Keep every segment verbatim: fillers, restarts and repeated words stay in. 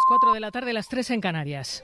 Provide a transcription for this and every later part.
cuatro de la tarde, las tres en Canarias.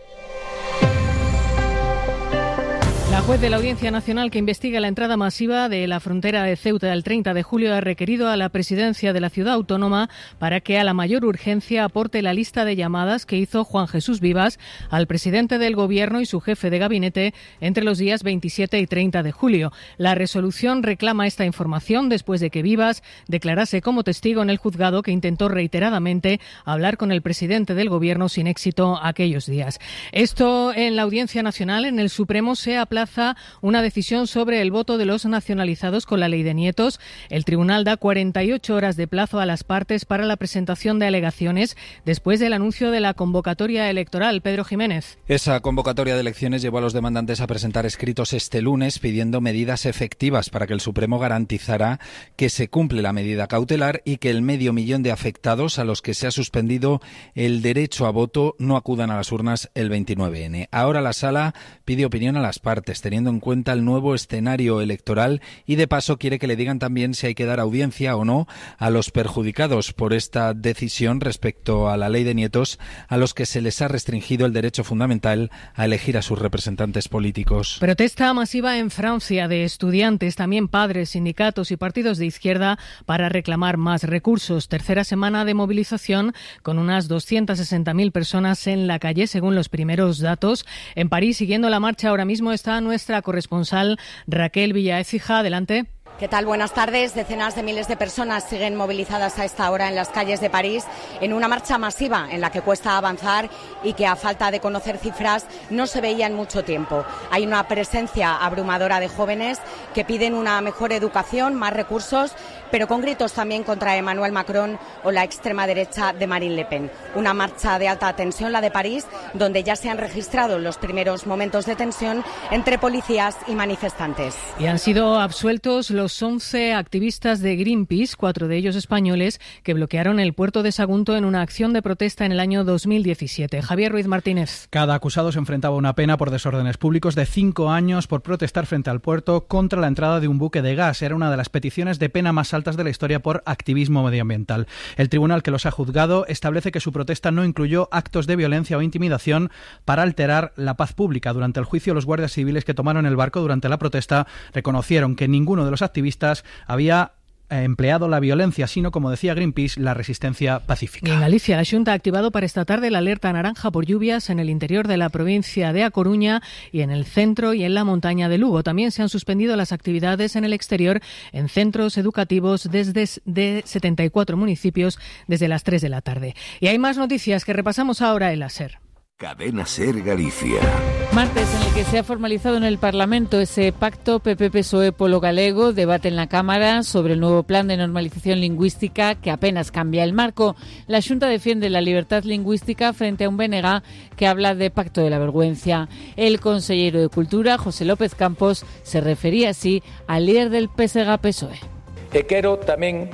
La juez de la Audiencia Nacional que investiga la entrada masiva de la frontera de Ceuta el treinta de julio ha requerido a la presidencia de la ciudad autónoma para que a la mayor urgencia aporte la lista de llamadas que hizo Juan Jesús Vivas al presidente del Gobierno y su jefe de gabinete entre los días veintisiete y treinta de julio. La resolución reclama esta información después de que Vivas declarase como testigo en el juzgado que intentó reiteradamente hablar con el presidente del Gobierno sin éxito aquellos días. Esto en la Audiencia Nacional. En el Supremo se aplaza una decisión sobre el voto de los nacionalizados con la ley de nietos. El tribunal da cuarenta y ocho horas de plazo a las partes para la presentación de alegaciones después del anuncio de la convocatoria electoral. Pedro Jiménez. Esa convocatoria de elecciones llevó a los demandantes a presentar escritos este lunes pidiendo medidas efectivas para que el Supremo garantizara que se cumple la medida cautelar y que el medio millón de afectados a los que se ha suspendido el derecho a voto no acudan a las urnas el veintinueve ene. Ahora la Sala pide opinión a las partes, teniendo en cuenta el nuevo escenario electoral y de paso quiere que le digan también si hay que dar audiencia o no a los perjudicados por esta decisión respecto a la ley de nietos, a los que se les ha restringido el derecho fundamental a elegir a sus representantes políticos. Protesta masiva en Francia de estudiantes, también padres, sindicatos y partidos de izquierda para reclamar más recursos. Tercera semana de movilización con unas doscientas sesenta mil personas en la calle según los primeros datos. En París, siguiendo la marcha ahora mismo está nuestra corresponsal Raquel Villaécija. Adelante. ¿Qué tal? Buenas tardes. Decenas de miles de personas siguen movilizadas a esta hora en las calles de París en una marcha masiva en la que cuesta avanzar y que a falta de conocer cifras no se veía en mucho tiempo. Hay una presencia abrumadora de jóvenes que piden una mejor educación, más recursos, pero con gritos también contra Emmanuel Macron o la extrema derecha de Marine Le Pen. Una marcha de alta tensión, la de París, donde ya se han registrado los primeros momentos de tensión entre policías y manifestantes. Y han sido absueltos los Los once activistas de Greenpeace, cuatro de ellos españoles, que bloquearon el puerto de Sagunto en una acción de protesta en el año dos mil diecisiete. Javier Ruiz Martínez. Cada acusado se enfrentaba a una pena por desórdenes públicos de cinco años por protestar frente al puerto contra la entrada de un buque de gas. Era una de las peticiones de pena más altas de la historia por activismo medioambiental. El tribunal que los ha juzgado establece que su protesta no incluyó actos de violencia o intimidación para alterar la paz pública. Durante el juicio, los guardias civiles que tomaron el barco durante la protesta reconocieron que ninguno de los activistas había empleado la violencia, sino, como decía Greenpeace, la resistencia pacífica. Y en Galicia, la Xunta ha activado para esta tarde la alerta naranja por lluvias en el interior de la provincia de A Coruña y en el centro y en la montaña de Lugo. También se han suspendido las actividades en el exterior en centros educativos desde de setenta y cuatro municipios desde las tres de la tarde. Y hay más noticias que repasamos ahora en la SER. Cadena SER Galicia. Martes en el que se ha formalizado en el Parlamento ese pacto P P P S O E Polo Galego, debate en la Cámara sobre el nuevo plan de normalización lingüística que apenas cambia el marco. La Xunta defiende la libertad lingüística frente a un B N G que habla de pacto de la vergüenza. El consellero de Cultura, José López Campos, se refería así al líder del P S G P S O E. E quero tamén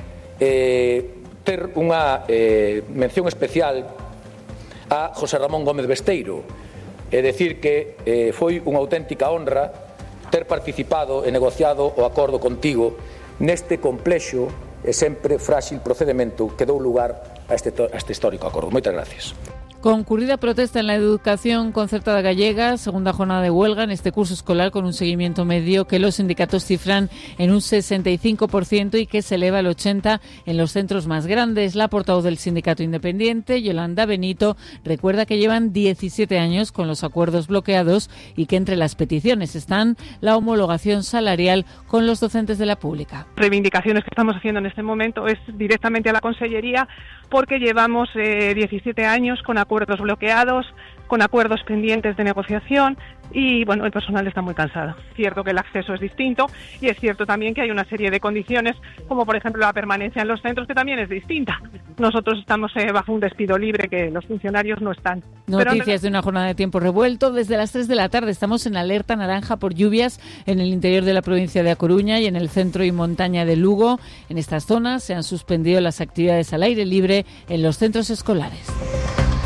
eh, ter unha eh, mención especial a José Ramón Gómez Besteiro, é dicir que eh, foi unha auténtica honra ter participado e negociado o acordo contigo neste complexo e sempre frágil procedemento que dou lugar a este, a este histórico acordo. Moitas gracias. Concurrida protesta en la educación concertada gallega, segunda jornada de huelga en este curso escolar con un seguimiento medio que los sindicatos cifran en un sesenta y cinco por ciento y que se eleva al ochenta por ciento en los centros más grandes. La portavoz del sindicato independiente, Yolanda Benito, recuerda que llevan diecisiete años con los acuerdos bloqueados y que entre las peticiones están la homologación salarial con los docentes de la pública. Reivindicaciones que estamos haciendo en este momento es directamente a la Consellería porque llevamos eh, diecisiete años con acuerdos bloqueados, con acuerdos pendientes de negociación y bueno, el personal está muy cansado. Es cierto que el acceso es distinto y es cierto también que hay una serie de condiciones como por ejemplo la permanencia en los centros que también es distinta. Nosotros estamos eh, bajo un despido libre que los funcionarios no están. Noticias Pero... de una jornada de tiempo revuelto. Desde las tres de la tarde estamos en alerta naranja por lluvias en el interior de la provincia de A Coruña y en el centro y montaña de Lugo. En estas zonas se han suspendido las actividades al aire libre en los centros escolares.